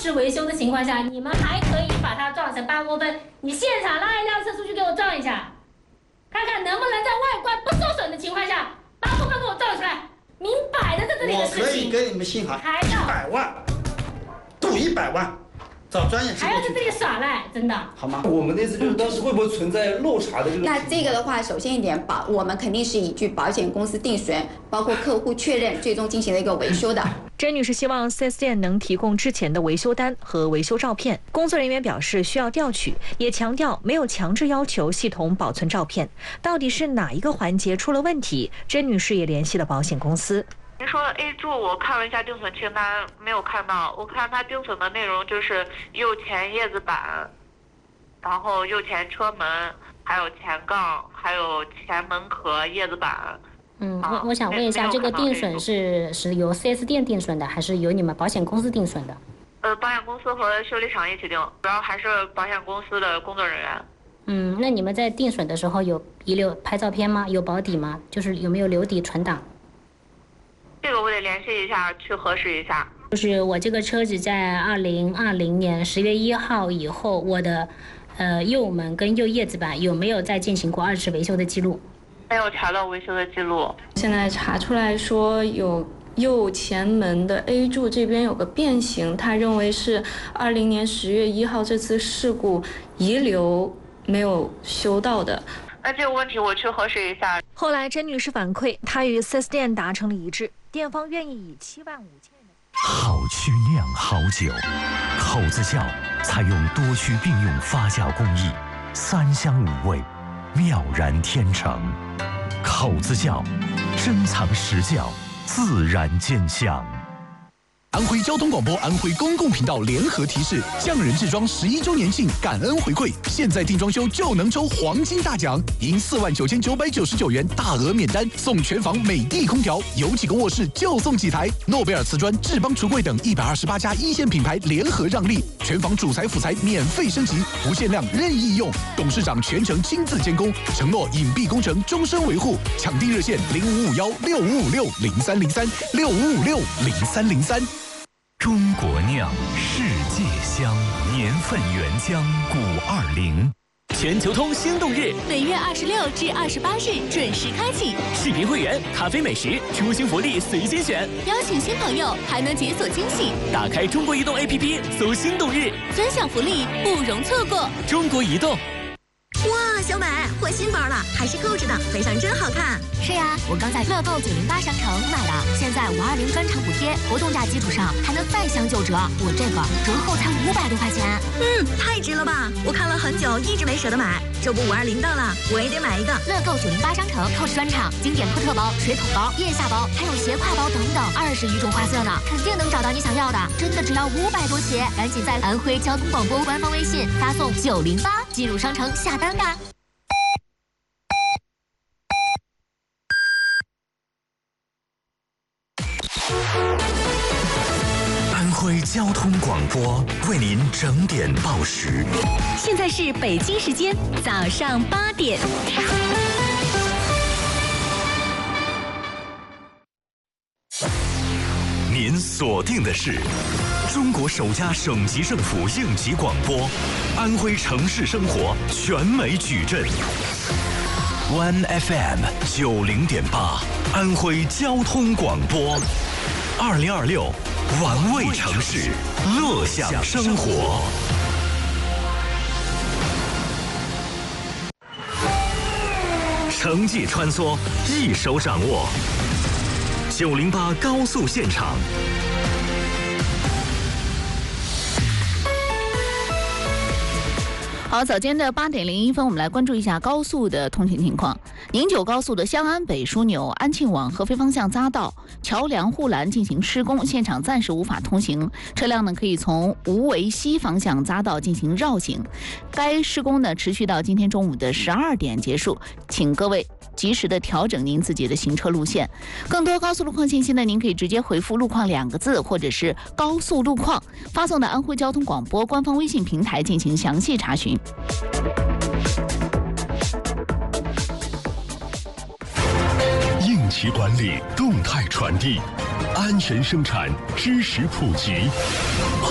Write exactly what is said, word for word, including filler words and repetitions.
次维修的情况下，你们还可以把它撞成八公分。你现场拉一辆车出去给我撞一下，看看能不能在外观不受损的情况下，八公分给我撞出来。明摆着在这里的事情。 我可以跟你们新行还要一百万，赌一百万。找专业机构还要在这里耍赖，真的好吗？ 我们的意思就是当时会不会存在漏查的这个？ 那这个的话，首先一点保，我们肯定是依据保险公司定损，包括客户确认，最终进行了一个维修的。 甄女士希望 四 S 店能提供之前的维修单和维修照片。工作人员表示需要调取，也强调没有强制要求系统保存照片。到底是哪一个环节出了问题？甄女士也联系了保险公司。 您说的 A 柱，我看了一下定损清单，没有看到。我看它定损的内容就是右前叶子板，然后右前车门，还有前杠，还有前门壳、叶子板。 嗯，我我想问一下，这个定损是是由 四 S 店定损的，还是由你们保险公司定损的？ 呃，保险公司和修理厂一起定，主要还是保险公司的工作人员。 嗯，那你们在定损的时候有遗留拍照片吗？有保底吗？就是有没有留底存档？ 这个我得联系一下，去核实一下。 就是我这个车子在二零二零年十月一号以后，我的呃右门跟右叶子板有没有再进行过二次维修的记录？ 没有查到维修的记录。 现在查出来说有右前门的 A 柱这边有个变形，他认为是二零年十月一号这次事故遗留没有修到的。 那这个问题我去核实一下。 后来甄女士反馈，她与 四 S 店达成了一致，店方愿意以七万五千元。 好曲酿好酒，口子窖采用多区并用发酵工艺，三香五味，妙然天成。口子窖，珍藏实窖，自然见香。 安徽交通广播、安徽公共频道联合提示：匠人制装十一周年庆感恩回馈，现在定装修就能抽黄金大奖，赢四万九千九百九十九元大额免单，送全房美的空调，有几个卧室就送几台。诺贝尔瓷砖、智邦橱柜等一百二十八家一线品牌联合让利，全房主材辅材免费升级，不限量任意用。董事长全程亲自监工，承诺隐蔽工程终身维护。抢订热线零五五幺六五五六零三零三六五五六零三零三。 中国酿，世界香，年份原浆古二零。 全球通心动日， 本月二十六至二十八日准时开启。 视频会员、咖啡美食、出行福利随心选， 邀请新朋友还能解锁惊喜。 打开中国移动 A P P， 搜心动日， 尊享福利不容错过。 中国移动。 哇，小美换新包了，还是购置的，背上真好看。 是呀，我刚在乐购九零八商城买的，现在五二零专场补贴，活动价基础上还能再享九折，我这个折后才五百多块钱。 嗯，太值了吧！我看了很久，一直没舍得买，这不五二零到了，我也得买一个。 乐购九零八商城购置专场，经典托特包、水桶包、腋下包，还有斜挎包等等，二十余种花色呢，肯定能找到你想要的，真的只要五百多起，赶紧在安徽交通广播官方微信发送九零八进入商城下单吧。 安徽交通广播为您整点报时。 现在是北京时间早上八点。 您锁定的是中国首家省级政府应急广播，安徽城市生活全美矩阵。One F M 九零点八，安徽交通广播，二零二六，玩味城市，乐享生活。城际穿梭，一手掌握。九零八高速现场。 好，早间的八点零一分，我们来关注一下高速的通行情况。宁九高速的襄安北枢纽安庆往合肥方向匝道桥梁护栏进行施工，现场暂时无法通行，车辆呢可以从无为西方向匝道进行绕行。该施工呢持续到今天中午的十二点结束，请各位及时的调整您自己的行车路线。更多高速路况信息呢，您可以直接回复路况两个字，或者是高速路况发送到安徽交通广播官方微信平台进行详细查询。 应急管理，动态传递，安全生产，知识普及。